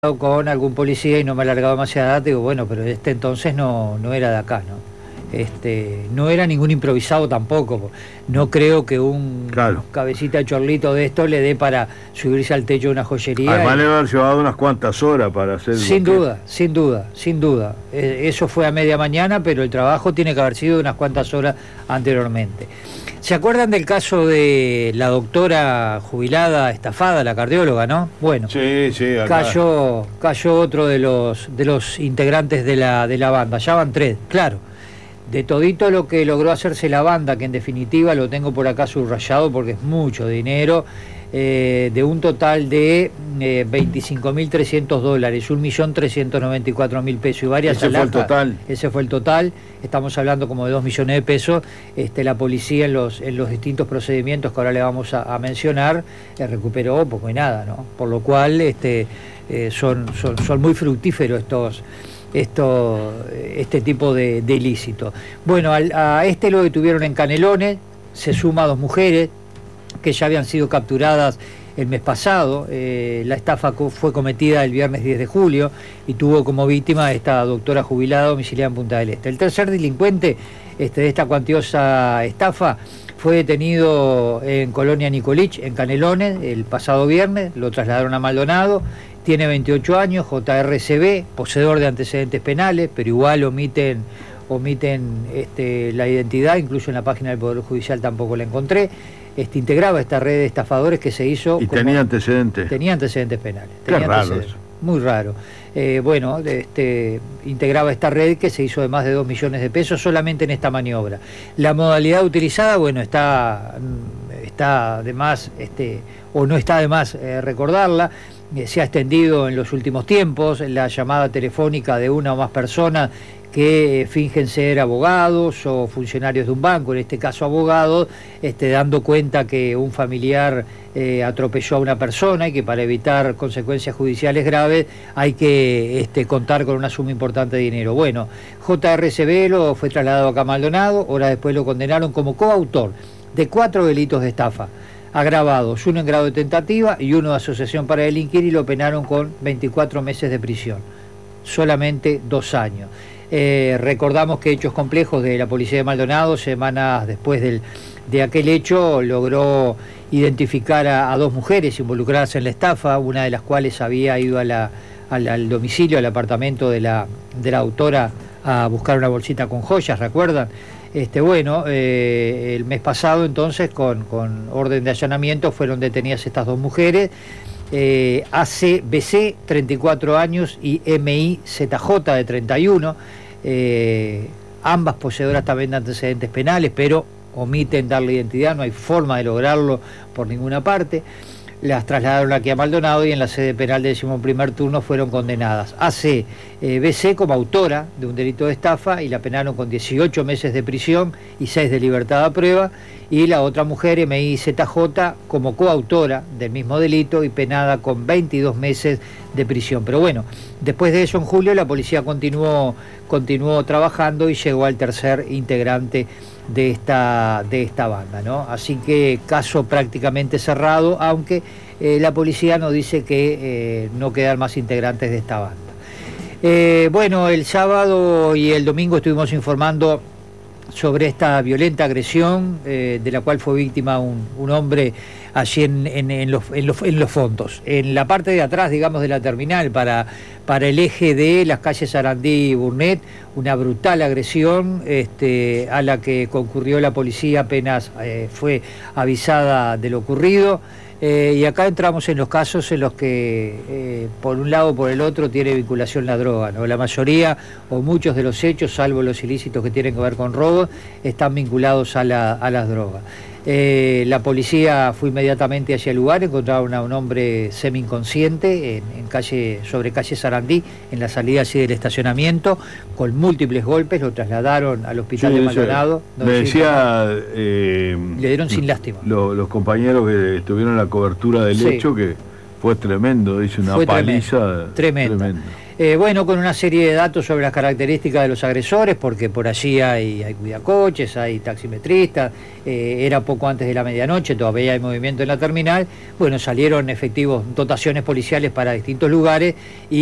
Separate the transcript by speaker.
Speaker 1: con algún policía y no me alargaba demasiada edad, digo, bueno, pero entonces no era de acá, ¿no? No era ningún improvisado tampoco. No creo que un cabecita de chorlito de esto le dé para subirse al techo de una joyería.
Speaker 2: Además le haber llevado unas cuantas horas para hacer.
Speaker 1: Sin duda. Eso fue a media mañana, pero el trabajo tiene que haber sido unas cuantas horas anteriormente. ¿Se acuerdan del caso de la doctora jubilada estafada, la cardióloga, no? Bueno,
Speaker 2: sí, acá.
Speaker 1: Cayó otro de los integrantes de la banda. Ya van 3, claro. De todito lo que logró hacerse la banda, que en definitiva lo tengo por acá subrayado porque es mucho dinero, de un total de $25.300, $1.394.000 pesos y varias
Speaker 2: alhajas. ¿Ese fue el total?
Speaker 1: Ese fue el total. Estamos hablando como de 2 millones de pesos. La policía en los distintos procedimientos que ahora le vamos a mencionar recuperó poco y nada, ¿no? Por lo cual son muy fructíferos este tipo de ilícito. Bueno, a lo detuvieron en Canelones, se suma a 2 mujeres que ya habían sido capturadas el mes pasado. La estafa fue cometida el viernes 10 de julio y tuvo como víctima a esta doctora jubilada domiciliada en Punta del Este. El tercer delincuente de esta cuantiosa estafa fue detenido en Colonia Nicolich, en Canelones, el pasado viernes. Lo trasladaron a Maldonado. Tiene 28 años, JRCB, poseedor de antecedentes penales, pero igual omiten la identidad, incluso en la página del Poder Judicial tampoco la encontré. Integraba esta red de estafadores que se hizo...
Speaker 2: ¿Y tenía antecedentes?
Speaker 1: Tenía antecedentes penales.
Speaker 2: Qué raro eso.
Speaker 1: Muy raro. Integraba esta red que se hizo de más de 2 millones de pesos solamente en esta maniobra. La modalidad utilizada, bueno, está de más, o no está de más recordarla. Se ha extendido en los últimos tiempos la llamada telefónica de una o más personas que fingen ser abogados o funcionarios de un banco, en este caso abogados, dando cuenta que un familiar atropelló a una persona y que para evitar consecuencias judiciales graves hay que contar con una suma importante de dinero. Bueno, JRCB fue trasladado acá a Maldonado, horas después lo condenaron como coautor de 4 delitos de estafa agravados, 1 en grado de tentativa y 1 de asociación para delinquir, y lo penaron con 24 meses de prisión, solamente 2 años. Recordamos que hechos complejos de la policía de Maldonado, semanas después de aquel hecho, logró identificar a 2 mujeres involucradas en la estafa, una de las cuales había ido al domicilio, al apartamento de la autora a buscar una bolsita con joyas, ¿recuerdan? El mes pasado entonces con orden de allanamiento fueron detenidas estas 2 mujeres, ACBC, 34 años, y MIZJ, de 31, ambas poseedoras también de antecedentes penales, pero omiten darle identidad, no hay forma de lograrlo por ninguna parte. Las trasladaron aquí a Maldonado y en la sede penal del 11º turno fueron condenadas. ACBC como autora de un delito de estafa y la penaron con 18 meses de prisión y 6 de libertad a prueba, y la otra mujer, MIZJ, como coautora del mismo delito y penada con 22 meses de prisión. Pero bueno, después de eso, en julio, la policía continuó trabajando y llegó al tercer integrante de esta banda, ¿no? Así que caso prácticamente cerrado, aunque la policía nos dice que no quedan más integrantes de esta banda. El sábado y el domingo estuvimos informando sobre esta violenta agresión de la cual fue víctima un hombre allí en los fondos, en la parte de atrás, digamos, de la terminal, para el eje de las calles Sarandí y Burnet, una brutal agresión a la que concurrió la policía apenas fue avisada de lo ocurrido. Y acá entramos en los casos en los que por un lado o por el otro tiene vinculación la droga, ¿no? La mayoría o muchos de los hechos, salvo los ilícitos que tienen que ver con robo, están vinculados a las drogas. La policía fue inmediatamente hacia el lugar, encontraron a un hombre semi-inconsciente sobre calle Sarandí, en la salida así del estacionamiento, con múltiples golpes. Lo trasladaron al hospital de Maldonado.
Speaker 2: Me decía...
Speaker 1: le dieron sin lástima.
Speaker 2: Los compañeros que estuvieron en la cobertura del hecho, que fue tremendo, dice, una paliza
Speaker 1: tremenda. Bueno, con una serie de datos sobre las características de los agresores, porque por allí hay cuidacoches, hay taximetristas, era poco antes de la medianoche, todavía hay movimiento en la terminal. Bueno, salieron efectivos, dotaciones policiales para distintos lugares y